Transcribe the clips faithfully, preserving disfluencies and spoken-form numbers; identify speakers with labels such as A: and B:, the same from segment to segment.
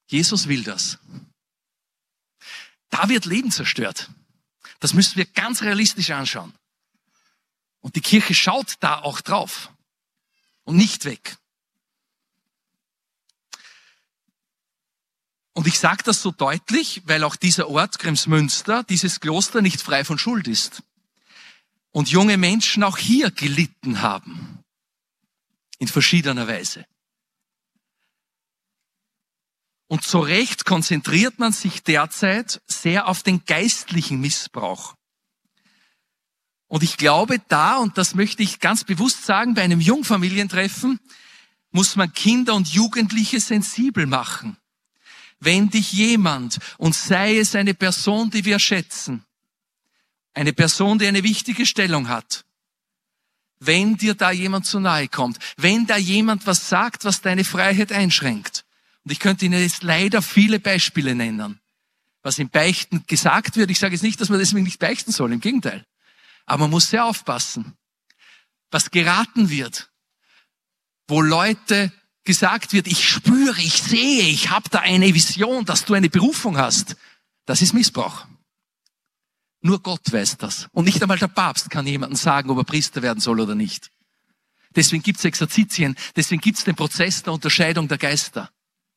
A: Jesus will das. Da wird Leben zerstört. Das müssen wir ganz realistisch anschauen. Und die Kirche schaut da auch drauf und nicht weg. Und ich sage das so deutlich, weil auch dieser Ort, Kremsmünster, dieses Kloster nicht frei von Schuld ist. Und junge Menschen auch hier gelitten haben. In verschiedener Weise. Und zu Recht konzentriert man sich derzeit sehr auf den geistlichen Missbrauch. Und ich glaube da, und das möchte ich ganz bewusst sagen, bei einem Jungfamilientreffen muss man Kinder und Jugendliche sensibel machen. Wenn dich jemand, und sei es eine Person, die wir schätzen, eine Person, die eine wichtige Stellung hat, wenn dir da jemand zu nahe kommt, wenn da jemand was sagt, was deine Freiheit einschränkt, und ich könnte Ihnen jetzt leider viele Beispiele nennen, was im Beichten gesagt wird. Ich sage jetzt nicht, dass man deswegen nicht beichten soll, im Gegenteil. Aber man muss sehr aufpassen, was geraten wird, wo Leute gesagt wird, ich spüre, ich sehe, ich habe da eine Vision, dass du eine Berufung hast. Das ist Missbrauch. Nur Gott weiß das. Und nicht einmal der Papst kann jemandem sagen, ob er Priester werden soll oder nicht. Deswegen gibt es Exerzitien, deswegen gibt es den Prozess der Unterscheidung der Geister.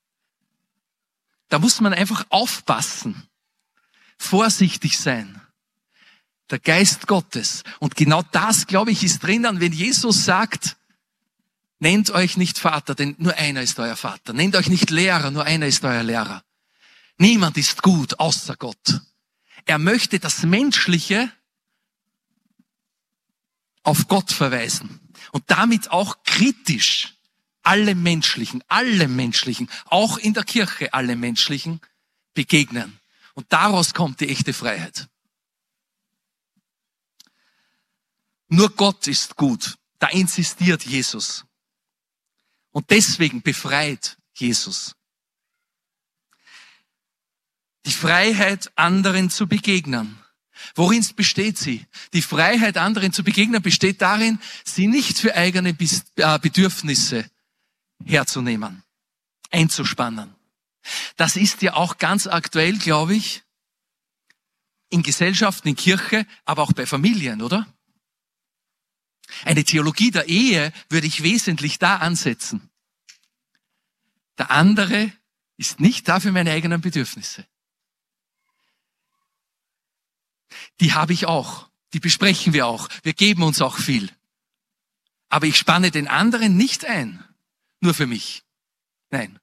A: Da muss man einfach aufpassen, vorsichtig sein. Der Geist Gottes. Und genau das, glaube ich, ist drinnen, wenn Jesus sagt, nennt euch nicht Vater, denn nur einer ist euer Vater. Nennt euch nicht Lehrer, nur einer ist euer Lehrer. Niemand ist gut außer Gott. Er möchte das Menschliche auf Gott verweisen und damit auch kritisch alle Menschlichen, alle Menschlichen, auch in der Kirche alle Menschlichen begegnen. Und daraus kommt die echte Freiheit. Nur Gott ist gut. Da insistiert Jesus. Und deswegen befreit Jesus. Die Freiheit, anderen zu begegnen. Worin besteht sie? Die Freiheit, anderen zu begegnen, besteht darin, sie nicht für eigene Bedürfnisse herzunehmen, einzuspannen. Das ist ja auch ganz aktuell, glaube ich, in Gesellschaften, in Kirche, aber auch bei Familien, oder? Eine Theologie der Ehe würde ich wesentlich da ansetzen. Der andere ist nicht da für meine eigenen Bedürfnisse. Die habe ich auch. Die besprechen wir auch. Wir geben uns auch viel. Aber ich spanne den anderen nicht ein. Nur für mich. Nein.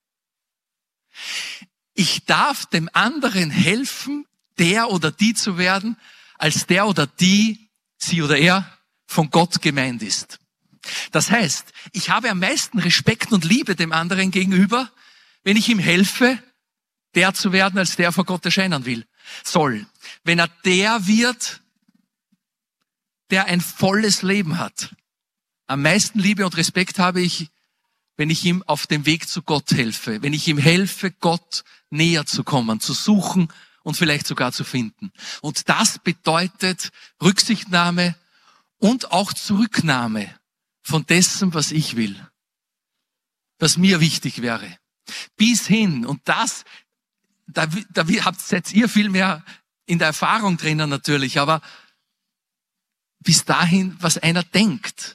A: Ich darf dem anderen helfen, der oder die zu werden, als der oder die, sie oder er, von Gott gemeint ist. Das heißt, ich habe am meisten Respekt und Liebe dem anderen gegenüber, wenn ich ihm helfe, der zu werden, als der vor Gott erscheinen will. Soll. Wenn er der wird, der ein volles Leben hat. Am meisten Liebe und Respekt habe ich, wenn ich ihm auf dem Weg zu Gott helfe. Wenn ich ihm helfe, Gott näher zu kommen, zu suchen und vielleicht sogar zu finden. Und das bedeutet Rücksichtnahme und auch Zurücknahme von dessen, was ich will. Was mir wichtig wäre. Bis hin, und das, da, da habt, seid ihr viel mehr in der Erfahrung drinnen natürlich, aber bis dahin, was einer denkt.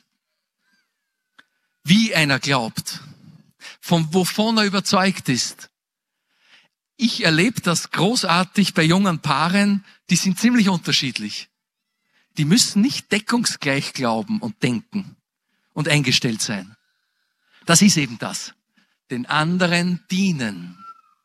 A: Wie einer glaubt, von wovon er überzeugt ist. Ich erlebe das großartig bei jungen Paaren, die sind ziemlich unterschiedlich. Die müssen nicht deckungsgleich glauben und denken und eingestellt sein. Das ist eben das. Den anderen dienen.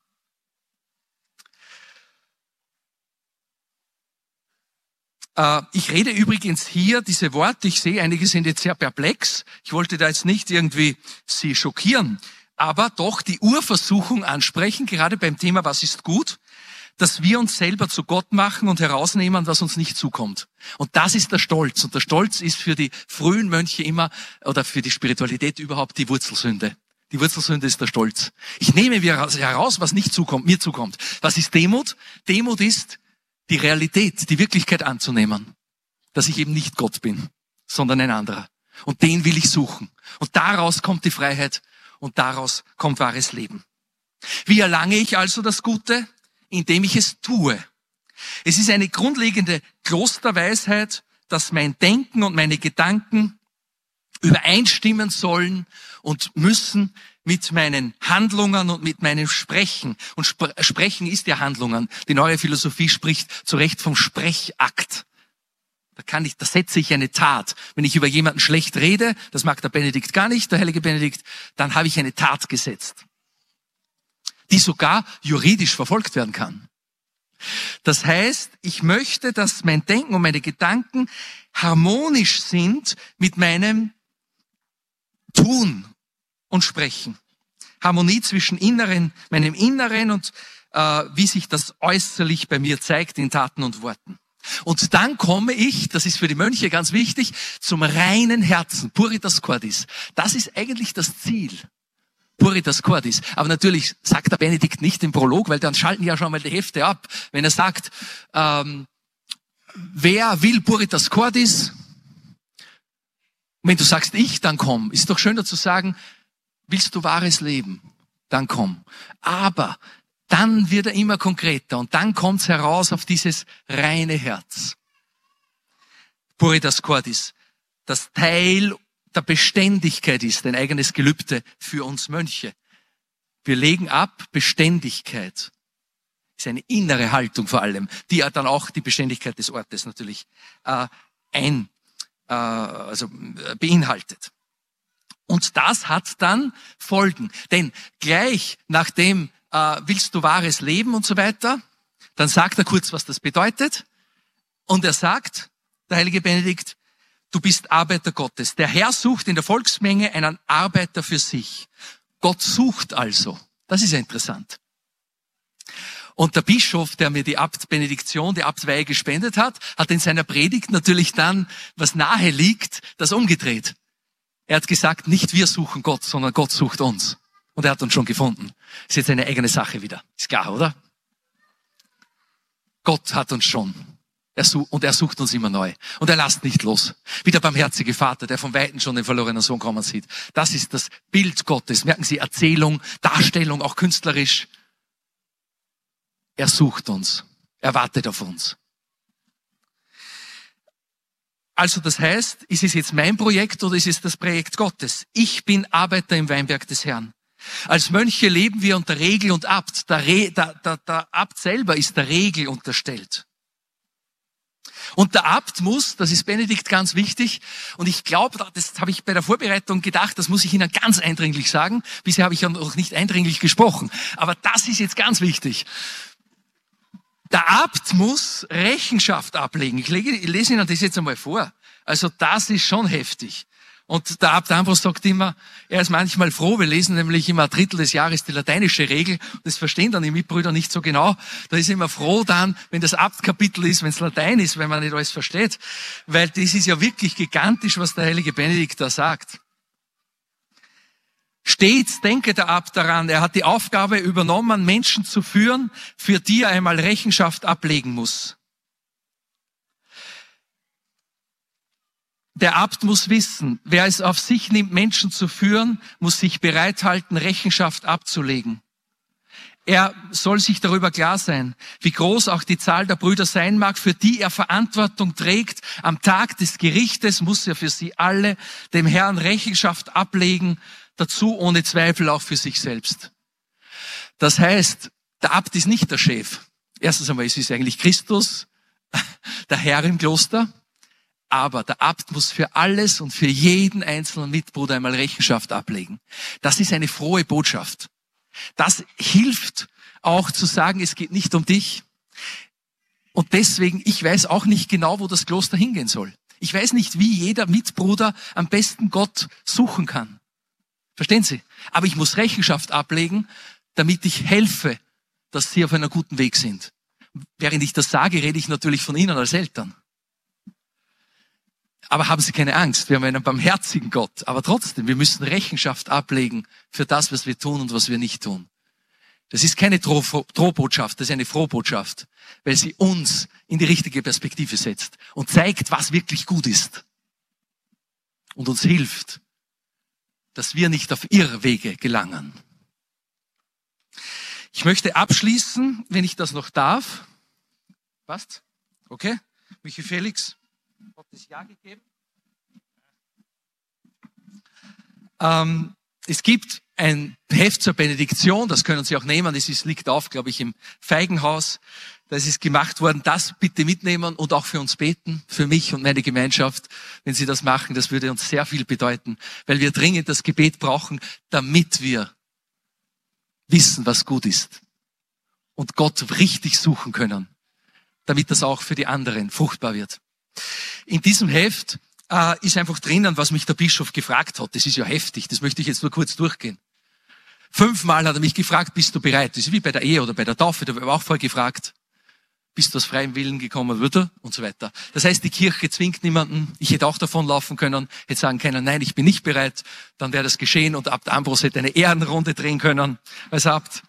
A: Ich rede übrigens hier diese Worte, ich sehe, einige sind jetzt sehr perplex. Ich wollte da jetzt nicht irgendwie Sie schockieren, aber doch die Urversuchung ansprechen, gerade beim Thema, was ist gut, dass wir uns selber zu Gott machen und herausnehmen, was uns nicht zukommt. Und das ist der Stolz. Und der Stolz ist für die frühen Mönche immer, oder für die Spiritualität überhaupt, die Wurzelsünde. Die Wurzelsünde ist der Stolz. Ich nehme mir heraus, was nicht zukommt, mir zukommt. Was ist Demut? Demut ist, die Realität, die Wirklichkeit anzunehmen, dass ich eben nicht Gott bin, sondern ein anderer. Und den will ich suchen. Und daraus kommt die Freiheit und daraus kommt wahres Leben. Wie erlange ich also das Gute? Indem ich es tue. Es ist eine grundlegende Klosterweisheit, dass mein Denken und meine Gedanken übereinstimmen sollen und müssen mit meinen Handlungen und mit meinem Sprechen. Und Sp- Sprechen ist ja Handlungen. Die neue Philosophie spricht zu Recht vom Sprechakt. Da kann ich, da setze ich eine Tat. Wenn ich über jemanden schlecht rede, das mag der Benedikt gar nicht, der heilige Benedikt, dann habe ich eine Tat gesetzt, die sogar juridisch verfolgt werden kann. Das heißt, ich möchte, dass mein Denken und meine Gedanken harmonisch sind mit meinem Tun und Sprechen. Harmonie zwischen Inneren, meinem Inneren und äh, wie sich das äußerlich bei mir zeigt in Taten und Worten. Und dann komme ich, das ist für die Mönche ganz wichtig, zum reinen Herzen, Puritas Cordis. Das ist eigentlich das Ziel. Puritas Cordis. Aber natürlich sagt der Benedikt nicht im Prolog, weil dann schalten ja schon mal die Hefte ab. Wenn er sagt, ähm, wer will Puritas Cordis? Wenn du sagst, ich, dann komm. Ist doch schöner zu sagen, willst du wahres Leben? Dann komm. Aber dann wird er immer konkreter und dann kommt's heraus auf dieses reine Herz. Puritas Cordis. Das Teil der Beständigkeit ist ein eigenes Gelübde für uns Mönche. Wir legen ab Beständigkeit. Ist eine innere Haltung vor allem, die ja dann auch die Beständigkeit des Ortes natürlich äh, ein, äh, also äh, beinhaltet. Und das hat dann Folgen. Denn gleich nachdem äh, willst du wahres Leben und so weiter, dann sagt er kurz, was das bedeutet. Und er sagt, der heilige Benedikt, du bist Arbeiter Gottes. Der Herr sucht in der Volksmenge einen Arbeiter für sich. Gott sucht also. Das ist ja interessant. Und der Bischof, der mir die Abtbenediktion, die Abtweihe gespendet hat, hat in seiner Predigt natürlich dann, was nahe liegt, das umgedreht. Er hat gesagt, nicht wir suchen Gott, sondern Gott sucht uns. Und er hat uns schon gefunden. Ist jetzt eine eigene Sache wieder. Ist klar, oder? Gott hat uns schon. Er sucht, und er sucht uns immer neu. Und er lässt nicht los. Wie der barmherzige Vater, der vom Weiten schon den verlorenen Sohn kommen sieht. Das ist das Bild Gottes. Merken Sie, Erzählung, Darstellung, auch künstlerisch. Er sucht uns. Er wartet auf uns. Also das heißt, ist es jetzt mein Projekt oder ist es das Projekt Gottes? Ich bin Arbeiter im Weinberg des Herrn. Als Mönche leben wir unter Regel und Abt. Der, Re, der, der, der Abt selber ist der Regel unterstellt. Und der Abt muss, das ist Benedikt ganz wichtig, und ich glaube, das habe ich bei der Vorbereitung gedacht, das muss ich Ihnen ganz eindringlich sagen. Bisher habe ich ja noch nicht eindringlich gesprochen. Aber das ist jetzt ganz wichtig. Der Abt muss Rechenschaft ablegen. Ich, lege, ich lese Ihnen das jetzt einmal vor. Also das ist schon heftig. Und der Abt Ambros sagt immer, er ist manchmal froh, wir lesen nämlich immer ein Drittel des Jahres die lateinische Regel. Das verstehen dann die Mitbrüder nicht so genau. Da ist er immer froh dann, wenn das Abtkapitel ist, wenn es Latein ist, wenn man nicht alles versteht. Weil das ist ja wirklich gigantisch, was der heilige Benedikt da sagt. Stets denke der Abt daran, er hat die Aufgabe übernommen, Menschen zu führen, für die er einmal Rechenschaft ablegen muss. Der Abt muss wissen, wer es auf sich nimmt, Menschen zu führen, muss sich bereithalten, Rechenschaft abzulegen. Er soll sich darüber klar sein, wie groß auch die Zahl der Brüder sein mag, für die er Verantwortung trägt. Am Tag des Gerichtes muss er für sie alle dem Herrn Rechenschaft ablegen, dazu ohne Zweifel auch für sich selbst. Das heißt, der Abt ist nicht der Chef. Erstens einmal, es ist eigentlich Christus, der Herr im Kloster. Aber der Abt muss für alles und für jeden einzelnen Mitbruder einmal Rechenschaft ablegen. Das ist eine frohe Botschaft. Das hilft auch zu sagen, es geht nicht um dich. Und deswegen, ich weiß auch nicht genau, wo das Kloster hingehen soll. Ich weiß nicht, wie jeder Mitbruder am besten Gott suchen kann. Verstehen Sie? Aber ich muss Rechenschaft ablegen, damit ich helfe, dass Sie auf einem guten Weg sind. Während ich das sage, rede ich natürlich von Ihnen als Eltern. Aber haben Sie keine Angst, wir haben einen barmherzigen Gott. Aber trotzdem, wir müssen Rechenschaft ablegen für das, was wir tun und was wir nicht tun. Das ist keine Droh- Drohbotschaft, das ist eine Frohbotschaft, weil sie uns in die richtige Perspektive setzt und zeigt, was wirklich gut ist. Und uns hilft, dass wir nicht auf Irrwege gelangen. Ich möchte abschließen, wenn ich das noch darf. Passt? Okay. Michi Felix hat das Ja gegeben. Ähm, es gibt ein Heft zur Benediktion, das können Sie auch nehmen, das ist, liegt auf, glaube ich, im Feigenhaus. Das ist gemacht worden, das bitte mitnehmen und auch für uns beten, für mich und meine Gemeinschaft. Wenn Sie das machen, das würde uns sehr viel bedeuten, weil wir dringend das Gebet brauchen, damit wir wissen, was gut ist und Gott richtig suchen können, damit das auch für die anderen fruchtbar wird. In diesem Heft äh, ist einfach drinnen, was mich der Bischof gefragt hat. Das ist ja heftig, das möchte ich jetzt nur kurz durchgehen. Fünfmal hat er mich gefragt, bist du bereit? Das ist wie bei der Ehe oder bei der Taufe, da habe ich auch vorher gefragt, bist du aus freiem Willen gekommen, würde und so weiter. Das heißt, die Kirche zwingt niemanden. Ich hätte auch davon laufen können, hätte sagen können, nein, ich bin nicht bereit. Dann wäre das geschehen und Abt Ambros hätte eine Ehrenrunde drehen können als Abt.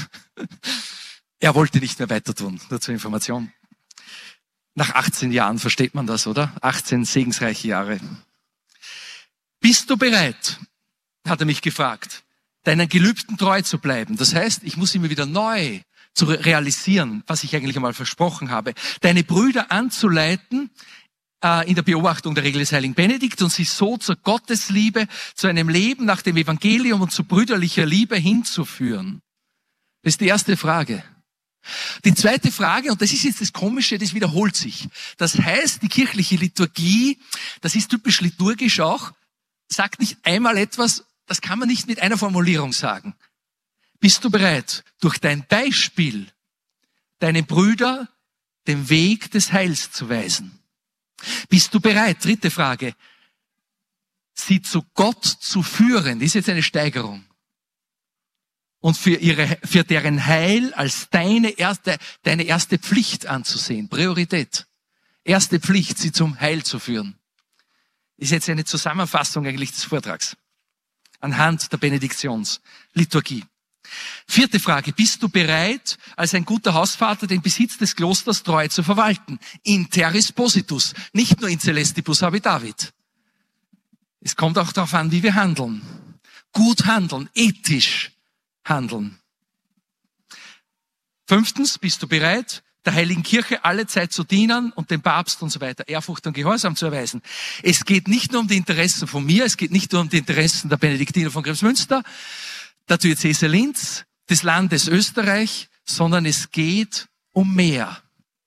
A: Er wollte nicht mehr weiter tun, nur zur Information. Nach achtzehn Jahren versteht man das, oder? achtzehn segensreiche Jahre. Bist du bereit, hat er mich gefragt, deinen Gelübden treu zu bleiben? Das heißt, ich muss immer wieder neu zu realisieren, was ich eigentlich einmal versprochen habe. Deine Brüder anzuleiten äh, in der Beobachtung der Regel des Heiligen Benedikt und sie so zur Gottesliebe, zu einem Leben nach dem Evangelium und zu brüderlicher Liebe hinzuführen. Das ist die erste Frage. Die zweite Frage, und das ist jetzt das Komische, das wiederholt sich. Das heißt, die kirchliche Liturgie, das ist typisch liturgisch auch, sagt nicht einmal etwas, das kann man nicht mit einer Formulierung sagen. Bist du bereit, durch dein Beispiel deinen Brüder den Weg des Heils zu weisen? Bist du bereit, dritte Frage, sie zu Gott zu führen? Das ist jetzt eine Steigerung. Und für ihre, für deren Heil als deine erste, deine erste Pflicht anzusehen. Priorität. Erste Pflicht, sie zum Heil zu führen. Ist jetzt eine Zusammenfassung eigentlich des Vortrags. Anhand der Benediktionsliturgie. Vierte Frage. Bist du bereit, als ein guter Hausvater den Besitz des Klosters treu zu verwalten? In terris positus. Nicht nur in celestibus habitavit. Es kommt auch darauf an, wie wir handeln. Gut handeln, ethisch handeln. Fünftens, bist du bereit, der Heiligen Kirche alle Zeit zu dienen und dem Papst und so weiter, Ehrfurcht und Gehorsam zu erweisen. Es geht nicht nur um die Interessen von mir, es geht nicht nur um die Interessen der Benediktiner von Kremsmünster, der Diözese Linz, des Landes Österreich, sondern es geht um mehr.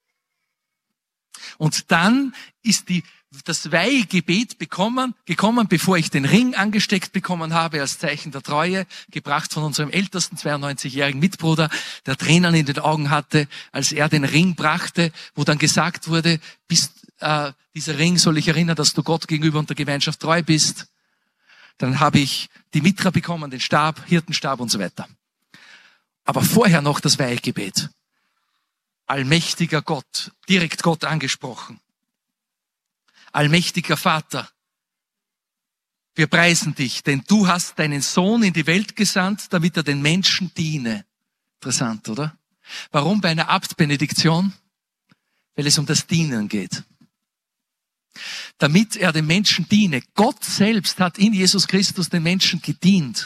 A: Und dann ist die das Weihegebet bekommen, gekommen, bevor ich den Ring angesteckt bekommen habe, als Zeichen der Treue, gebracht von unserem ältesten zweiundneunzigjährigen Mitbruder, der Tränen in den Augen hatte, als er den Ring brachte, wo dann gesagt wurde, bist, äh, dieser Ring soll ich erinnern, dass du Gott gegenüber und der Gemeinschaft treu bist. Dann habe ich die Mitra bekommen, den Stab, Hirtenstab und so weiter. Aber vorher noch das Weihegebet. Allmächtiger Gott, direkt Gott angesprochen. Allmächtiger Vater, wir preisen dich, denn du hast deinen Sohn in die Welt gesandt, damit er den Menschen diene. Interessant, oder? Warum bei einer Abtbenediktion? Weil es um das Dienen geht. Damit er den Menschen diene. Gott selbst hat in Jesus Christus den Menschen gedient.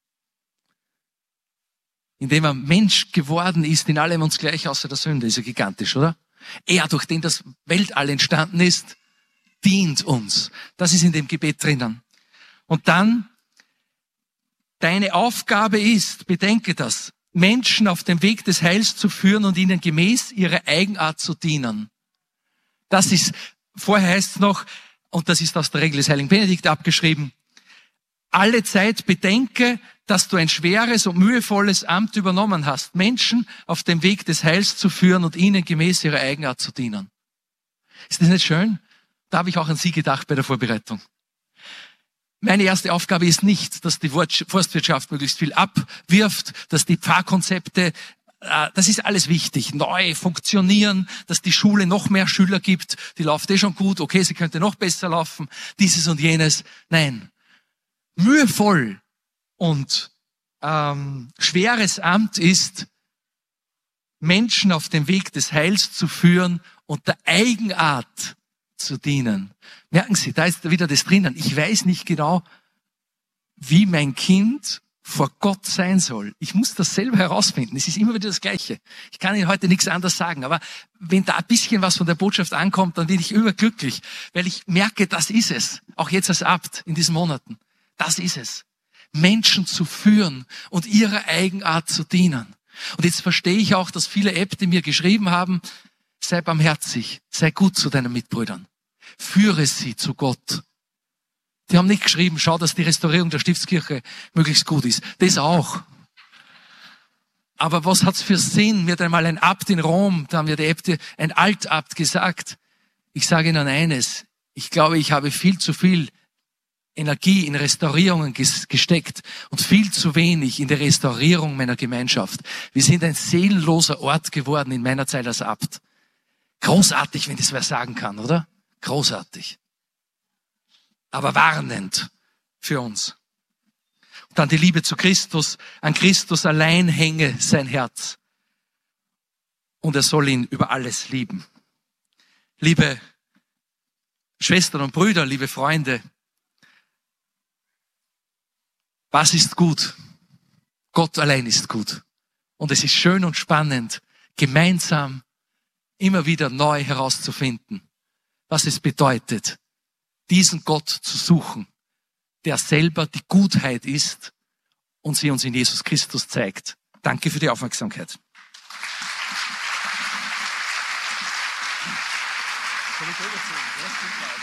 A: Indem er Mensch geworden ist, in allem uns gleich außer der Sünde. Ist ja gigantisch, oder? Er, durch den das Weltall entstanden ist, dient uns. Das ist in dem Gebet drinnen. Und dann, deine Aufgabe ist, bedenke das, Menschen auf dem Weg des Heils zu führen und ihnen gemäß ihrer Eigenart zu dienen. Das ist, vorher heißt es noch, und das ist aus der Regel des Heiligen Benedikt abgeschrieben, alle Zeit bedenke, dass du ein schweres und mühevolles Amt übernommen hast, Menschen auf dem Weg des Heils zu führen und ihnen gemäß ihrer Eigenart zu dienen. Ist das nicht schön? Da habe ich auch an Sie gedacht bei der Vorbereitung. Meine erste Aufgabe ist nicht, dass die Forstwirtschaft möglichst viel abwirft, dass die Pfarrkonzepte, das ist alles wichtig, neu funktionieren, dass die Schule noch mehr Schüler gibt, die läuft eh schon gut, okay, sie könnte noch besser laufen, dieses und jenes. Nein, mühevoll und ähm, schweres Amt ist, Menschen auf dem Weg des Heils zu führen und der Eigenart zu dienen. Merken Sie, da ist wieder das drinnen. Ich weiß nicht genau, wie mein Kind vor Gott sein soll. Ich muss das selber herausfinden. Es ist immer wieder das Gleiche. Ich kann Ihnen heute nichts anderes sagen, aber wenn da ein bisschen was von der Botschaft ankommt, dann bin ich überglücklich, weil ich merke, das ist es. Auch jetzt als Abt in diesen Monaten. Das ist es. Menschen zu führen und ihrer Eigenart zu dienen. Und jetzt verstehe ich auch, dass viele Äbte mir geschrieben haben, sei barmherzig, sei gut zu deinen Mitbrüdern. Führe sie zu Gott. Die haben nicht geschrieben, schau, dass die Restaurierung der Stiftskirche möglichst gut ist. Das auch. Aber was hat's für Sinn? Mir hat einmal ein Abt in Rom, da haben wir die Äbte, ein Altabt gesagt, ich sage Ihnen eines, ich glaube, ich habe viel zu viel Energie in Restaurierungen gesteckt und viel zu wenig in der Restaurierung meiner Gemeinschaft. Wir sind ein seelenloser Ort geworden in meiner Zeit als Abt. Großartig, wenn das wer sagen kann, oder? Großartig. Aber warnend für uns. Und dann die Liebe zu Christus. An Christus allein hänge sein Herz. Und er soll ihn über alles lieben. Liebe Schwestern und Brüder, liebe Freunde, was ist gut? Gott allein ist gut. Und es ist schön und spannend, gemeinsam immer wieder neu herauszufinden, was es bedeutet, diesen Gott zu suchen, der selber die Gutheit ist und sie uns in Jesus Christus zeigt. Danke für die Aufmerksamkeit. Soll ich